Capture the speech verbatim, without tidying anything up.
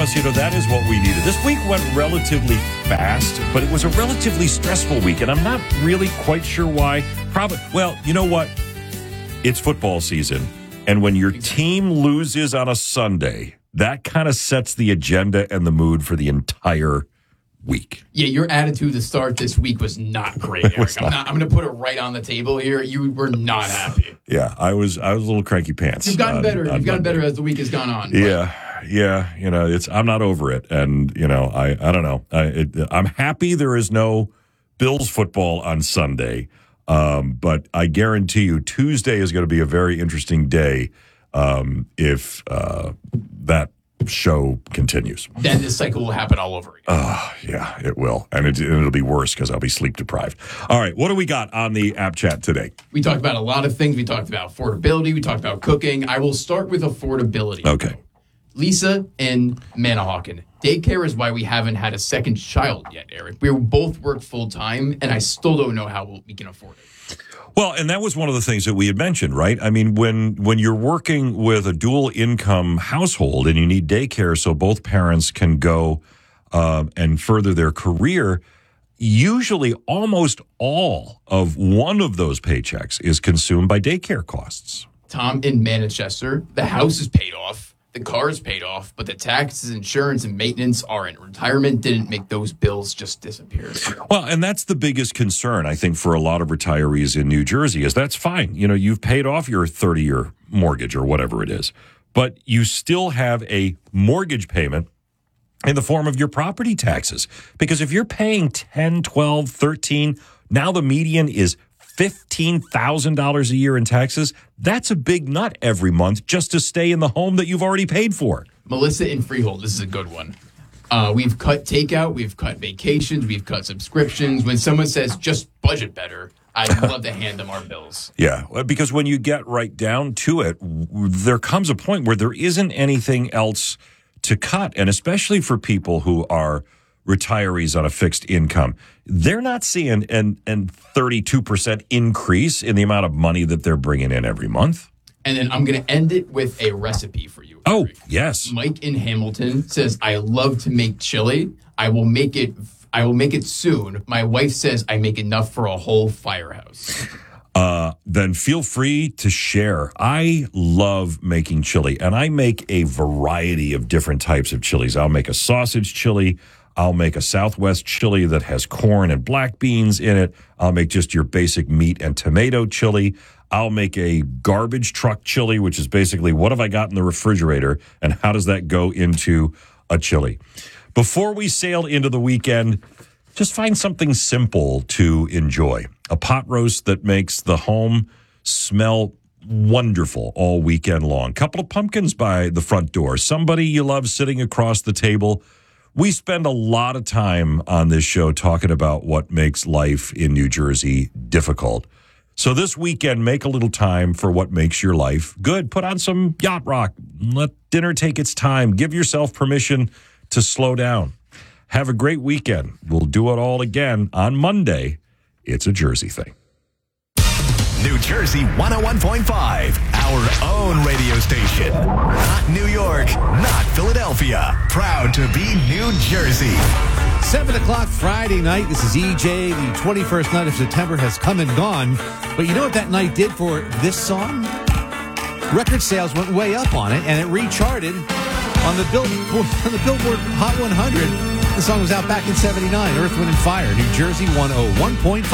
promise, you know, that is what we needed. This week went relatively fast, but it was a relatively stressful week, and I'm not really quite sure why. Probably, well, you know what? It's football season, and when your team loses on a Sunday, that kind of sets the agenda and the mood for the entire week. Yeah, your attitude to start this week was not great, Eric. I'm, not, I'm going to put it right on the table here. You were not happy. Yeah, I was I was a little cranky pants. You've gotten on, better. on You've gotten Monday. better as the week has gone on. Yeah, yeah. You know, it's I'm not over it, and you know, I I don't know. I it, I'm happy there is no Bills football on Sunday, um, but I guarantee you Tuesday is going to be a very interesting day um, if uh, that show continues. Then this cycle will happen all over again. Uh, yeah, it will. And it, it'll be worse because I'll be sleep deprived. All right, what do we got on the app chat today? We talked about a lot of things. We talked about affordability. We talked about cooking. I will start with affordability. Okay. Lisa in Manahawkin. Daycare is why we haven't had a second child yet, Eric. We both work full-time, and I still don't know how we can afford it. Well, and that was one of the things that we had mentioned, right? I mean, when when you're working with a dual income household and you need daycare so both parents can go uh, and further their career, usually almost all of one of those paychecks is consumed by daycare costs. Tom in Manchester, the house is paid off. The car is paid off, but the taxes, insurance, and maintenance aren't. Retirement didn't make those bills just disappear. Well, and that's the biggest concern, I think, for a lot of retirees in New Jersey is that's fine. You know, you've paid off your thirty-year mortgage or whatever it is, but you still have a mortgage payment in the form of your property taxes. Because if you're paying ten, twelve, thirteen, now the median is fifteen thousand dollars a year in taxes, that's a big nut every month just to stay in the home that you've already paid for. Melissa in Freehold, this is a good one. Uh, we've cut takeout, we've cut vacations, we've cut subscriptions. When someone says just budget better, I'd love to hand them our bills. Yeah, because when you get right down to it, there comes a point where there isn't anything else to cut. And especially for people who are retirees on a fixed income, they're not seeing an, an thirty-two percent increase in the amount of money that they're bringing in every month. And then I'm going to end it with a recipe for you. Oh, Eric. yes. Mike in Hamilton says, I love to make chili. I will make it I will make it soon. My wife says I make enough for a whole firehouse. Uh, then feel free to share. I love making chili, and I make a variety of different types of chilies. I'll make a sausage chili. I'll make a Southwest chili that has corn and black beans in it. I'll make just your basic meat and tomato chili. I'll make a garbage truck chili, which is basically what have I got in the refrigerator and how does that go into a chili? Before we sail into the weekend, just find something simple to enjoy. A pot roast that makes the home smell wonderful all weekend long. Couple of pumpkins by the front door. Somebody you love sitting across the table. We spend a lot of time on this show talking about what makes life in New Jersey difficult. So this weekend, make a little time for what makes your life good. Put on some yacht rock. Let dinner take its time. Give yourself permission to slow down. Have a great weekend. We'll do it all again on Monday. It's a Jersey thing. New Jersey one oh one point five, our own radio station. Not New York, not Philadelphia. Proud to be New Jersey. seven o'clock Friday night. This is E J. The twenty-first night of September has come and gone. But you know what that night did for this song? Record sales went way up on it, and it recharted on the, Bill- on the Billboard Hot one hundred. The song was out back in seventy-nine. Earth, Wind and Fire, New Jersey one oh one point five.